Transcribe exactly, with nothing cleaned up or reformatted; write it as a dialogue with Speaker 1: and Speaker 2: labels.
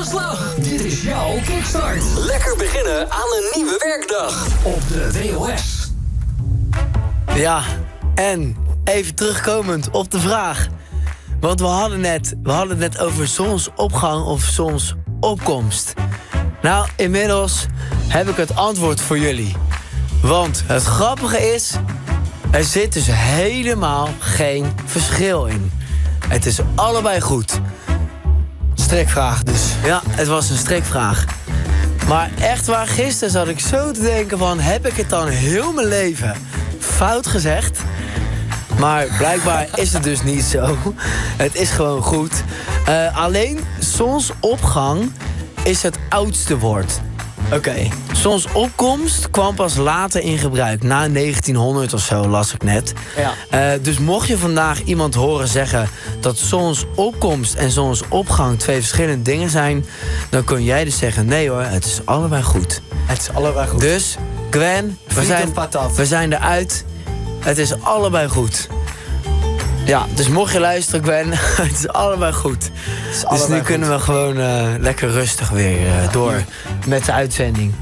Speaker 1: de slag. Dit is jouw kickstart.
Speaker 2: Lekker beginnen aan een nieuwe werkdag.
Speaker 1: Op de W O S.
Speaker 3: Ja, en even terugkomend op de vraag. Want we hadden, net, we hadden het net over zonsopgang of zonsopkomst. Nou, inmiddels heb ik het antwoord voor jullie. Want het grappige is, er zit dus helemaal geen verschil in. Het is allebei goed.
Speaker 4: Strikvraag dus.
Speaker 3: Ja, het was een strikvraag. Maar echt waar, gisteren zat ik zo te denken van... heb ik het dan heel mijn leven fout gezegd? Maar blijkbaar is het dus niet zo. Het is gewoon goed. Uh, alleen zonsopgang is het oudste woord.
Speaker 4: Oké. Okay.
Speaker 3: Zonsopkomst kwam pas later in gebruik. Na negentienhonderd of zo, las ik net.
Speaker 4: Ja.
Speaker 3: Uh, dus mocht je vandaag iemand horen zeggen... dat zonsopkomst en zonsopgang twee verschillende dingen zijn... dan kun jij dus zeggen... nee hoor, het is allebei goed.
Speaker 4: Het is allebei goed.
Speaker 3: Dus, Gwen, we zijn, we zijn eruit. Het is allebei goed. Ja, dus mocht je luisteren, Gwen, het is allebei goed. Is allebei dus nu goed. Kunnen we gewoon uh, lekker rustig weer uh, door met de uitzending.